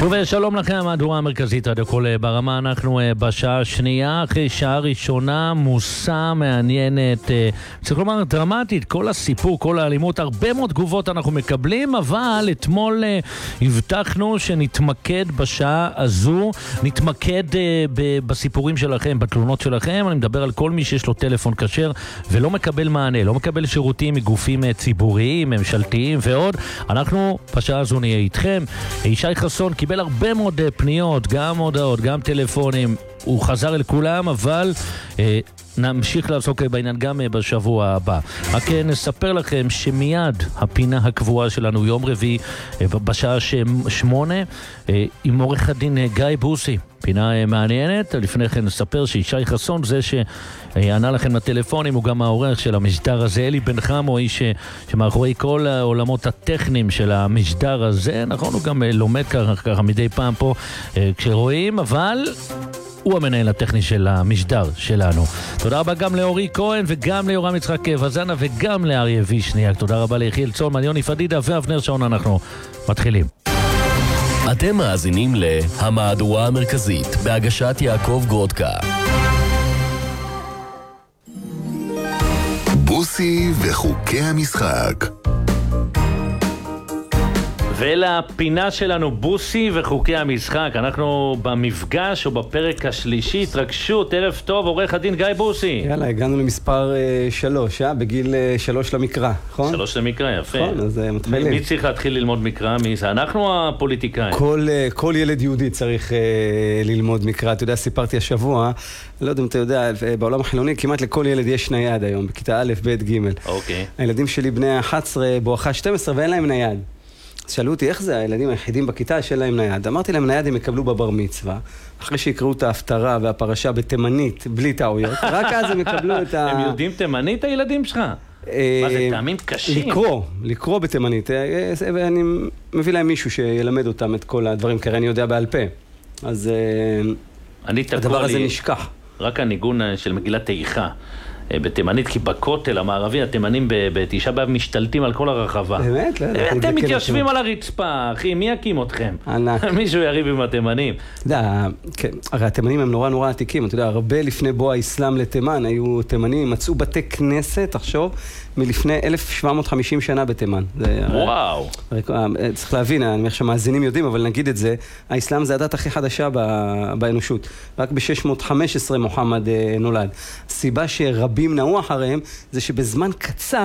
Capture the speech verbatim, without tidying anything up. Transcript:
ושלום לכם, המהדורה המרכזית עד הכל ברמה. אנחנו בשעה השנייה, אחרי שעה ראשונה מוסה מעניינת, צריך לומר דרמטית, כל הסיפור, כל האלימות, הרבה מאוד תגובות אנחנו מקבלים, אבל אתמול הבטחנו שנתמקד בשעה הזו, נתמקד בסיפורים שלכם, בתלונות שלכם. אני מדבר על כל מי שיש לו טלפון כשר ולא מקבל מענה, לא מקבל שירותים מגופים ציבוריים, ממשלתיים ועוד. אנחנו בשעה הזו נהיה איתכם. ישי חסון קיבל הרבה מאוד פניות, גם הודעות, גם טלפונים, הוא חזר אל כולם, אבל אה, נמשיך לעסוק בעניין גם בשבוע הבא. רק נספר לכם שמיד הפינה הקבועה שלנו יום רביעי אה, בשעה שמונה אה, עם עורך הדין גיא בוסי, פינה אה, מעניינת. לפני כן נספר שישי חסון זה שענה לכם לטלפונים, הוא גם העורך של המשדר הזה. אלי בן חמו, איש שמאחורי כל העולמות הטכניים של המשדר הזה, נכון, הוא גם לומד ככה, ככה מדי פעם פה אה, כשרואים, אבל הוא המנהל הטכני של המשדר שלנו. תודה רבה גם לאורי כהן וגם ליורם יצחק וזנה וגם לאריה וישניאק. תודה רבה ליחיאל צולמן, יוני פדידה ואבנר שעון. אנחנו מתחילים. אתם מאזינים להמהדורה המרכזית בהגשת יעקב גרודקה. בוסי וחוקי המשחק. ולפינה שלנו בוסי וחוקי המשחק. אנחנו במפגש או בפרק השלישי. התרגשות, ערב טוב, עורך הדין גיא בוסי. יאללה, הגענו למספר uh, שלוש, אה? בגיל uh, שלוש למקרא, נכון? שלוש למקרא, יפה. נכון, אז uh, מתחילים. מי צריך להתחיל ללמוד מקרא? מי זה? אנחנו הפוליטיקאים. כל, uh, כל ילד יהודי צריך uh, ללמוד מקרא. אתה יודע, סיפרתי השבוע, לא יודע אם אתה יודע, בעולם החילוני כמעט לכל ילד יש נייד היום, בכיתה א', ב', ג'. אוקיי. הילדים שלי בני אחת עשרה, בואכה שתים עשרה ואין להם נייד. שאלו אותי, איך זה הילדים היחידים בכיתה שאין להם נייד? אמרתי להם, נייד הם יקבלו בבר מצווה, אחרי שיקראו את ההפטרה והפרשה בתימנית, בלי טעויות, רק אז הם יקבלו את ה... הם יודעים תימנית הילדים שלך? מה זה, טעמים קשים? לקרוא, לקרוא בתימנית. ואני מביא להם מישהו שילמד אותם את כל הדברים, כי אני יודע בעל פה. אז הדבר הזה נשכח. רק הניגון של מגילת איכה. בתימנית, כי בכותל המערבי התימנים בתשעה באב משתלטים על כל הרחבה. באמת? אתם מתיישבים על הרצפה, אחי, מי יקים אתכם? ענק. מישהו יריב עם התימנים. אתה יודע, כן, הרי התימנים הם נורא נורא עתיקים, אתה יודע, הרבה לפני בוא האסלאם לתימן, היו תימנים, מצאו בתי כנסת, תחשוב, מלפני אלף שבע מאות וחמישים שנה בתימן. וואו. צריך להבין, אני מניח שהמאזינים יודעים, אבל נגיד את זה, האסלאם זה הדת הכי חדשה באנושות. רק ב-שש מאות וחמש עשרה מוחמד נולד. הסיבה שרבים נעו אחריהם זה שבזמן קצר